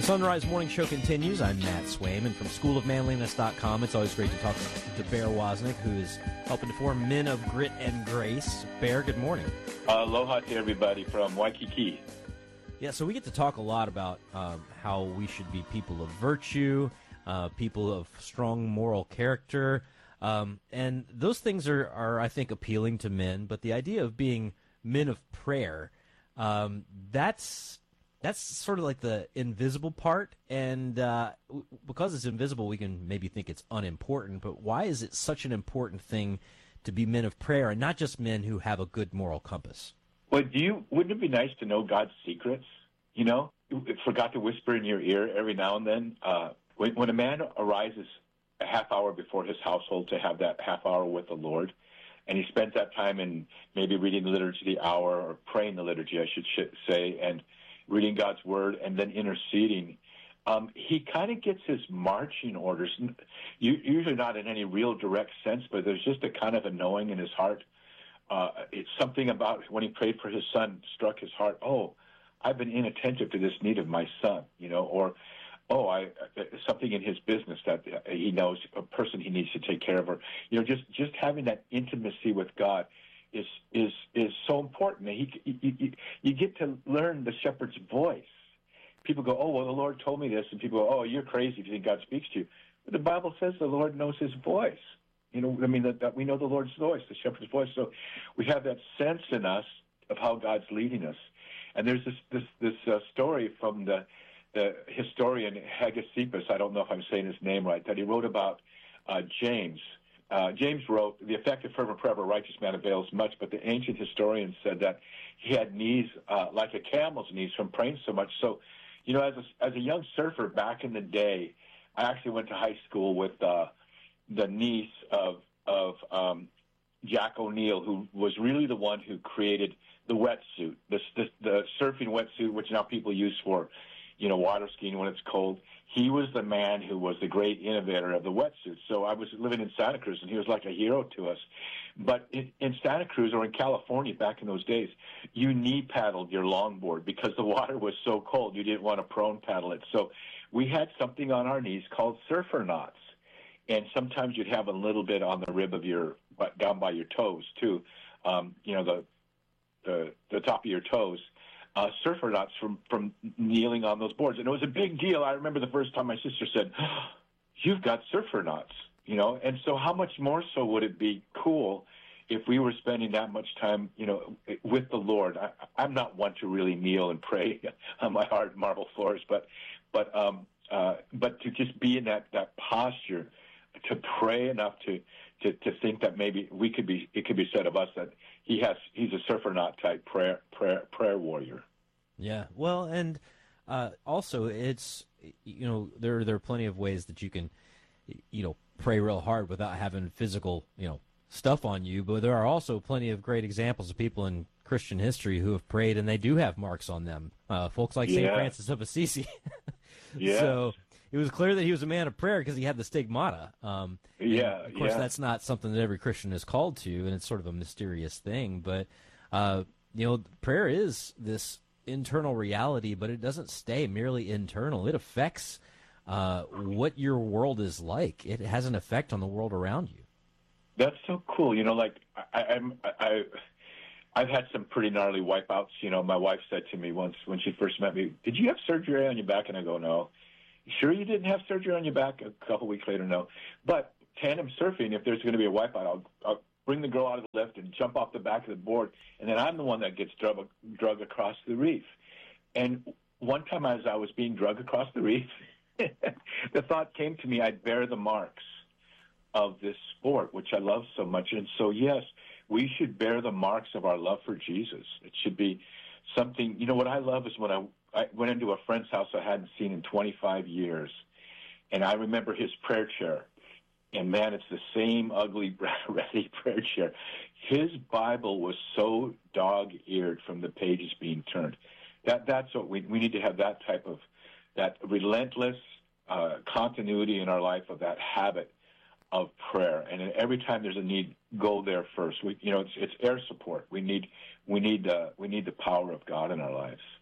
Sunrise Morning Show continues. I'm Matt Swaim, and from schoolofmanliness.com, it's always great to talk to Bear Wozniak, who is helping to form Men of Grit and Grace. Bear, good morning. Aloha to everybody from Waikiki. Yeah, so we get to talk a lot about how we should be people of virtue, people of strong moral character, and those things are, I think, appealing to men. But the idea of being men of prayer, that's sort of like the invisible part, and because it's invisible, we can maybe think it's unimportant, but why is it such an important thing to be men of prayer and not just men who have a good moral compass? Well, wouldn't it be nice to know God's secrets? You know, for God to whisper in your ear every now and then. When a man arises a half hour before his household to have that half hour with the Lord, and he spends that time in maybe reading the liturgy of the hour, or praying the liturgy, I should say, and reading God's Word, and then interceding, he kind of gets his marching orders, usually not in any real direct sense, but there's just a kind of a knowing in his heart. It's something about when he prayed for his son struck his heart. Oh, I've been inattentive to this need of my son, you know, or something in his business that he knows, a person he needs to take care of, or, you know, just having that intimacy with God is so important. You get to learn the shepherd's voice. People go, oh, well, the Lord told me this, and people go, oh, you're crazy if you think God speaks to you. But the Bible says the Lord knows his voice. You know, I mean, that we know the Lord's voice, the shepherd's voice. So we have that sense in us of how God's leading us. And there's this story from the historian Hegesippus, I don't know if I'm saying his name right, that he wrote about James. James wrote, the effective fervent prayer of a righteous man avails much, but the ancient historians said that he had knees like a camel's knees from praying so much. So, you know, as a young surfer back in the day, I actually went to high school with the niece of Jack O'Neill, who was really the one who created the wetsuit, the surfing wetsuit, which now people use for, you know, water skiing when it's cold. He was the man who was the great innovator of the wetsuit. So I was living in Santa Cruz, and he was like a hero to us. But in Santa Cruz or in California back in those days, you knee paddled your longboard because the water was so cold. You didn't want to prone paddle it. So we had something on our knees called surfer knots. And sometimes you'd have a little bit on the rib of down by your toes too. You know, the top of your toes. Surfer knots from kneeling on those boards. And it was a big deal. I remember the first time my sister said, oh, you've got surfer knots, you know. And so how much more so would it be cool if we were spending that much time, you know, with the Lord? I'm not one to really kneel and pray on my hard marble floors, but to just be in that posture, to pray enough to think that maybe it could be said of us that he's a surfer knot type prayer warrior. Yeah, well, and also it's, you know, there are plenty of ways that you can, you know, pray real hard without having physical, you know, stuff on you, but there are also plenty of great examples of people in Christian history who have prayed and they do have marks on them. Folks like St. Francis of Assisi. Yeah. So it was clear that he was a man of prayer because he had the stigmata. Of course, that's not something that every Christian is called to, and it's sort of a mysterious thing. But, you know, prayer is this internal reality, but it doesn't stay merely internal. It affects what your world is like. It has an effect on the world around you. That's so cool. You know, like I've had some pretty gnarly wipeouts. You know, my wife said to me once when she first met me, "Did you have surgery on your back?" And I go, "No." "Sure you didn't have surgery on your back?" A couple weeks later, "No." But tandem surfing, if there's going to be a wipeout, I'll bring the girl out of the lift and jump off the back of the board, and then I'm the one that gets drug across the reef. And one time as I was being drugged across the reef, the thought came to me, I'd bear the marks of this sport, which I love so much. And so, yes, we should bear the marks of our love for Jesus. It should be something, you know, what I love is when I went into a friend's house I hadn't seen in 25 years, and I remember his prayer chair. And, man, it's the same ugly, ratty prayer chair. His Bible was so dog-eared from the pages being turned. That's what we need to have, that type of, that relentless continuity in our life of that habit of prayer. And every time there's a need, go there first. It's air support. We need the power of God in our lives.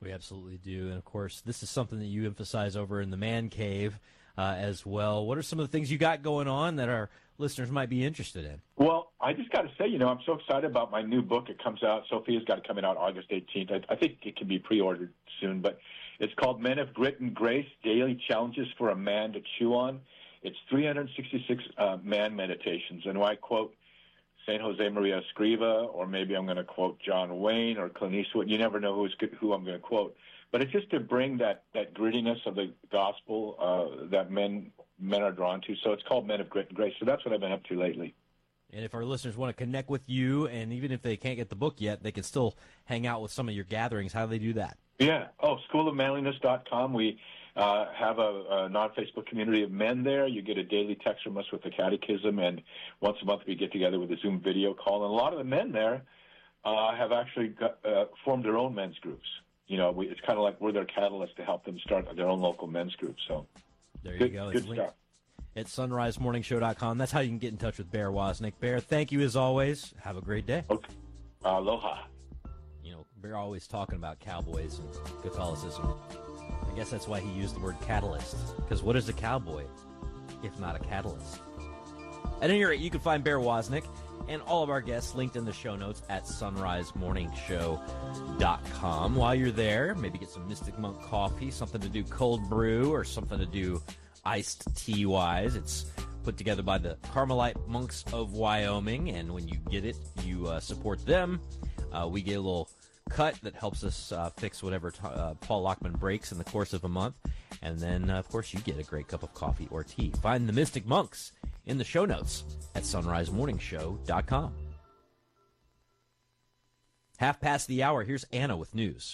We absolutely do. And, of course, this is something that you emphasize over in the Man Cave as well. What are some of the things you got going on that our listeners might be interested in? Well, I just got to say, I'm so excited about my new book. It comes out. Sophia's got it coming out August 18th. I think it can be pre-ordered soon, but it's called Men of Grit and Grace, Daily Challenges for a Man to Chew On. It's 366 man meditations. And I quote St. Jose Maria Escriva, or maybe I'm going to quote John Wayne or Clint Eastwood. You never know who I'm going to quote. But it's just to bring that grittiness of the gospel that men are drawn to. So it's called Men of Grit and Grace. So that's what I've been up to lately. And if our listeners want to connect with you, and even if they can't get the book yet, they can still hang out with some of your gatherings. How do they do that? Yeah. schoolofmanliness.com. We have a non-Facebook community of men there. You get a daily text from us with the catechism, and once a month we get together with a Zoom video call. And a lot of the men there have actually formed their own men's groups. It's kind of like we're their catalyst to help them start their own local men's groups. So there you go. Good stuff. At sunrisemorningshow.com. That's how you can get in touch with Bear Wozniak. Bear, thank you as always. Have a great day. Okay. Aloha. Bear always talking about cowboys and Catholicism. I guess that's why he used the word catalyst. Because what is a cowboy if not a catalyst? At any rate, you can find Bear Wozniak and all of our guests linked in the show notes at sunrisemorningshow.com. While you're there, maybe get some Mystic Monk coffee, something to do cold brew, or something to do iced tea-wise. It's put together by the Carmelite Monks of Wyoming, and when you get it, you support them. We get a little cut that helps us fix whatever Paul Lockman breaks in the course of a month. And then, of course, you get a great cup of coffee or tea. Find the Mystic Monks in the show notes at sunrisemorningshow.com. 1:30. Here's Anna with news.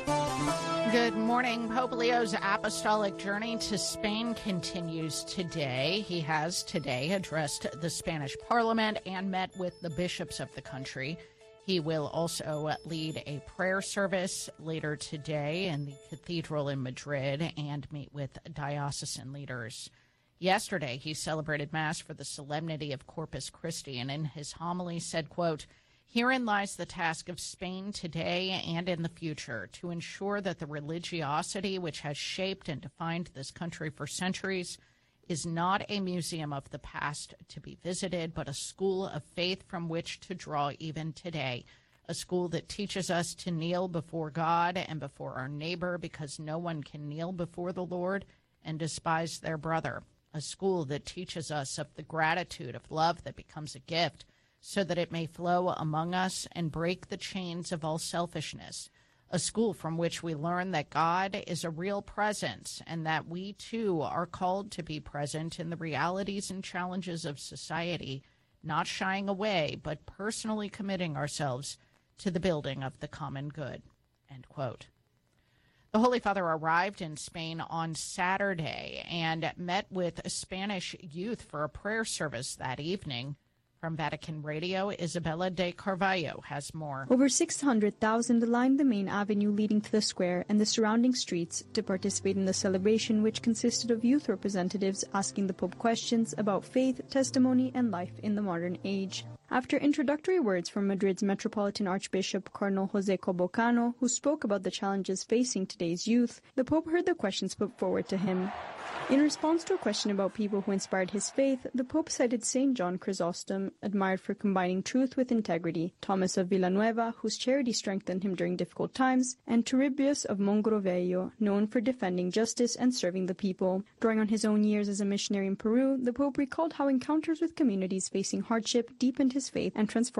Good morning. Pope Leo's apostolic journey to Spain continues today. He has today addressed the Spanish Parliament and met with the bishops of the country. He will also lead a prayer service later today in the cathedral in Madrid and meet with diocesan leaders. Yesterday, he celebrated Mass for the solemnity of Corpus Christi, and in his homily said, quote, "Herein lies the task of Spain today and in the future, to ensure that the religiosity which has shaped and defined this country for centuries is not a museum of the past to be visited, but a school of faith from which to draw even today, a school that teaches us to kneel before God and before our neighbor, because no one can kneel before the Lord and despise their brother, a school that teaches us of the gratitude of love that becomes a gift, so that it may flow among us and break the chains of all selfishness, a school from which we learn that God is a real presence and that we, too, are called to be present in the realities and challenges of society, not shying away, but personally committing ourselves to the building of the common good." End quote. The Holy Father arrived in Spain on Saturday and met with Spanish youth for a prayer service that evening. From Vatican Radio, Isabella de Carvalho has more. Over 600,000 lined the main avenue leading to the square and the surrounding streets to participate in the celebration, which consisted of youth representatives asking the Pope questions about faith, testimony, and life in the modern age. After introductory words from Madrid's Metropolitan Archbishop Cardinal José Cobocano, who spoke about the challenges facing today's youth, the Pope heard the questions put forward to him. In response to a question about people who inspired his faith, the Pope cited St. John Chrysostom, admired for combining truth with integrity, Thomas of Villanueva, whose charity strengthened him during difficult times, and Turribius of Mogrovejo, known for defending justice and serving the people. Drawing on his own years as a missionary in Peru, the Pope recalled how encounters with communities facing hardship deepened his faith and transformed